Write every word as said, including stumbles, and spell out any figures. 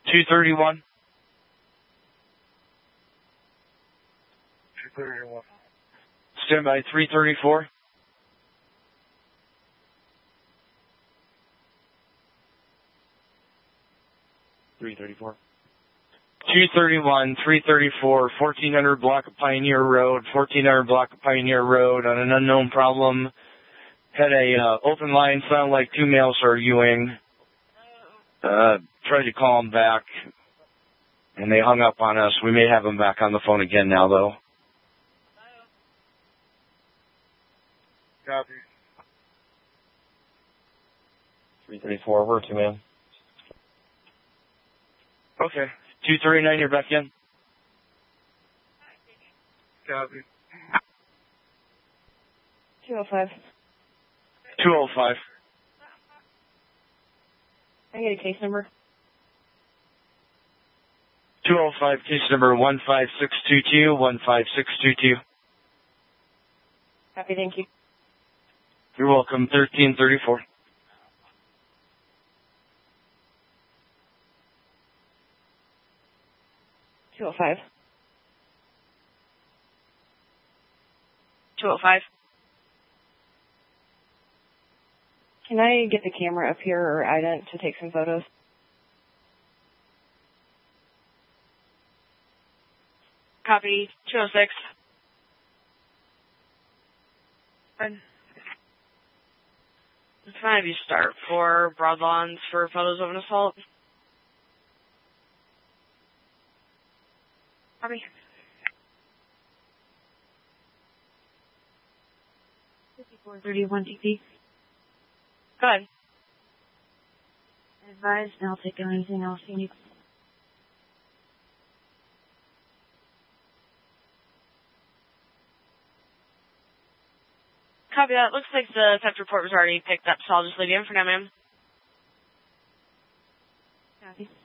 two thirty-one. two thirty-one. Stand by three thirty-four. three thirty-four. two thirty-one, three thirty-four, fourteen hundred block of Pioneer Road, fourteen hundred block of Pioneer Road on an unknown problem. Had a uh, open line, sounded like two males arguing. Uh, tried to call them back, and they hung up on us. We may have them back on the phone again now, though. Copy. three thirty-four, where to, man? Okay. two thirty-nine, you're back in. Copy. two oh five. two oh five. Can I get a case number? two oh five, case number one five six two two, one five six two two. Copy, thank you. You're welcome, thirteen thirty-four. two oh five. two oh five. Can I get the camera up here or ident to take some photos? Copy, two oh six. Fine. It's fine if you start for Broadlawns for photos of an assault. Copy. fifty-four thirty-one D P. Go ahead. Advise, and I'll take anything else you need. Copy that. Looks like the theft report was already picked up, so I'll just leave you in for now, ma'am. Copy.